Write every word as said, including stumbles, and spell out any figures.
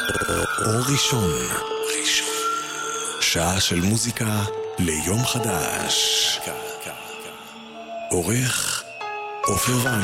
אור ראשון, שעה של מוזיקה ליום חדש. עורך עופר ויינברג.